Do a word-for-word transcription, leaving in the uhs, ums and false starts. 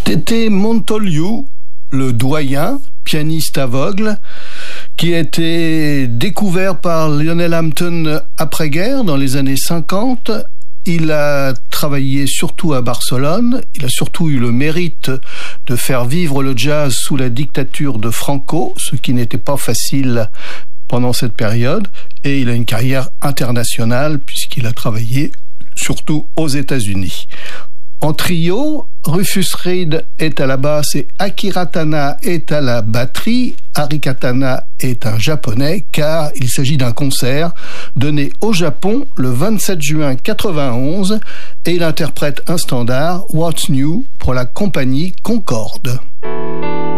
Tété Montoliu, le doyen, pianiste aveugle, qui a été découvert par Lionel Hampton après-guerre, dans les années cinquante. Il a travaillé surtout à Barcelone. Il a surtout eu le mérite de faire vivre le jazz sous la dictature de Franco, ce qui n'était pas facile pendant cette période. Et il a une carrière internationale puisqu'il a travaillé surtout aux États-Unis. En trio, Rufus Reid est à la basse et Akira Tana est à la batterie. Arika Tana est un japonais car il s'agit d'un concert donné au Japon le vingt-sept juin quatre-vingt-onze et il interprète un standard, What's New, pour la compagnie Concorde.